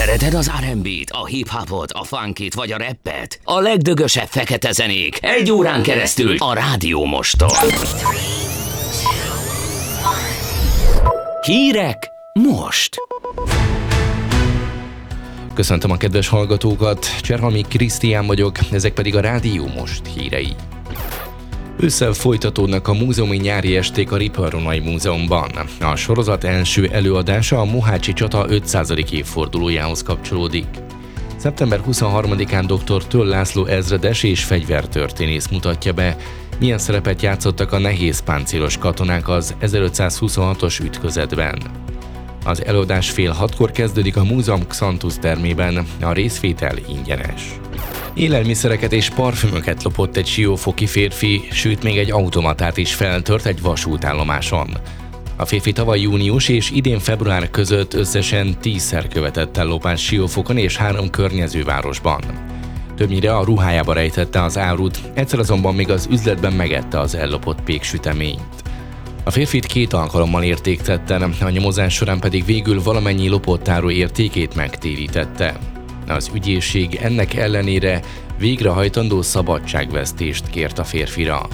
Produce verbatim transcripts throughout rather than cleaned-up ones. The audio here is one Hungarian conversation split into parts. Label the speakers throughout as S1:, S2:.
S1: Szereted az er end bét, a hip-hopot, a funkit vagy a rappet? A legdögösebb fekete zenék egy órán keresztül a Rádió Moston. Hírek most!
S2: Köszöntöm a kedves hallgatókat, Cserhalmi Krisztián vagyok, ezek pedig a Rádió Most hírei. Ősszel folytatódnak a múzeumi nyári esték a Riparonai Múzeumban. A sorozat első előadása a Mohácsi csata ötszázadik évfordulójához kapcsolódik. szeptember huszonharmadikán dr. Töll László ezredes és fegyvertörténész mutatja be, milyen szerepet játszottak a nehéz páncélos katonák az ezerötszázhuszonhatos ütközetben. Az előadás fél hatkor kezdődik a múzeum Xantus termében, a részvétel ingyenes. Élelmiszereket és parfümöket lopott egy siófoki férfi, sőt még egy automatát is feltört egy vasútállomáson. A férfi tavaly június és idén február között összesen tízszer követett el lopást Siófokon és három környező városban. Többnyire a ruhájába rejtette az árut, egyszer azonban még az üzletben megette az ellopott péksüteményt. A férfit két alkalommal értéktetten, a nyomozás során pedig végül valamennyi lopott áru értékét megtérítette. Az ügyészség ennek ellenére végrehajtandó szabadságvesztést kért a férfira.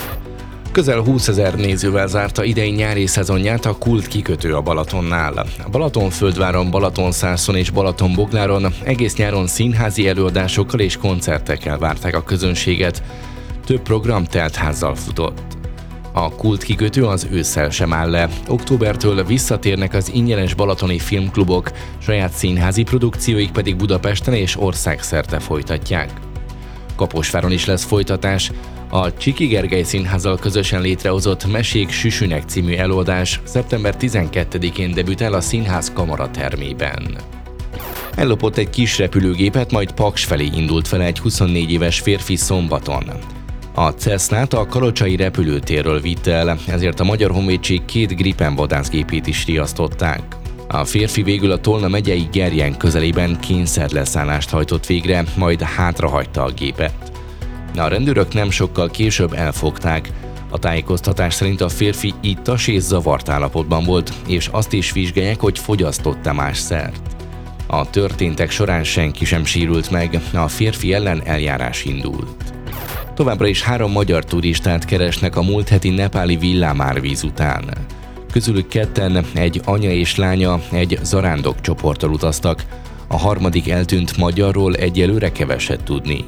S2: Közel húszezer nézővel zárta idei nyári szezonját a Kult kikötő a Balatonnál. A Balatonfürdváron, Balatonszárszon és Balatonbogláron egész nyáron színházi előadásokkal és koncertekkel várták a közönséget. Több program teltházzal futott. A Kult kikötő az ősszel sem áll le. Októbertől visszatérnek az ingyenes balatoni filmklubok, saját színházi produkcióik pedig Budapesten és országszerte folytatják. Kaposváron is lesz folytatás. A Csiki Gergely Színházzal közösen létrehozott Mesék Süsünek című előadás szeptember tizenkettedikén debütál a színház kamaratermében. Ellopott egy kis repülőgépet, majd Paks felé indult vele egy huszonnégy éves férfi szombaton. A Cessnát a kalocsai repülőtérről vitte el, ezért a Magyar Honvédség két Gripen vadászgépét is riasztották. A férfi végül a Tolna megyei Gerjen közelében kényszerleszállást hajtott végre, majd hátrahagyta a gépet. A rendőrök nem sokkal később elfogták. A tájékoztatás szerint a férfi ittas és zavart állapotban volt, és azt is vizsgálják, hogy fogyasztott-e más szert. A történtek során senki sem sérült meg, a férfi ellen eljárás indult. Továbbra is három magyar turistát keresnek a múlt heti nepáli villámárvíz után. Közülük ketten, egy anya és lánya, egy zarándok csoporttal utaztak, a harmadik eltűnt magyarról egyelőre keveset tudni.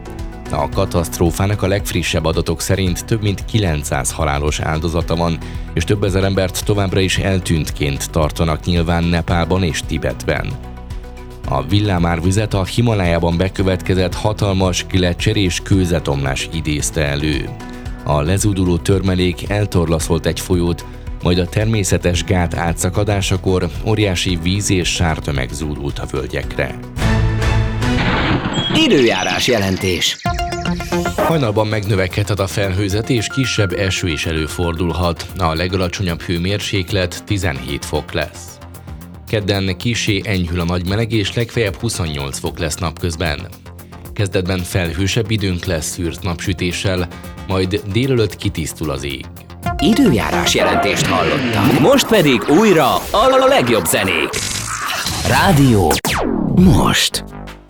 S2: A katasztrófának a legfrissebb adatok szerint több mint kilencszáz halálos áldozata van, és több ezer embert továbbra is eltűntként tartanak nyilván Nepálban és Tibetben. A villámárvizet a Himalájában bekövetkezett hatalmas gleccser és kőzetomlás idézte elő. A lezúduló törmelék eltorlaszolt egy folyót, majd a természetes gát átszakadásakor óriási víz- és sártömeg zúdult a völgyekre.
S1: Időjárás jelentés.
S2: Hajnalban megnövekedhet a felhőzet és kisebb eső is előfordulhat. A legalacsonyabb hőmérséklet tizenhét fok lesz. Kedden kissé enyhül a nagy meleg és legfeljebb huszonnyolc fok lesz napközben. Kezdetben felhősebb időnk lesz szűrt napsütéssel, majd délelőtt kitisztul az ég.
S1: Időjárás jelentést hallottam. Most pedig újra a legjobb zenék. Rádió Most.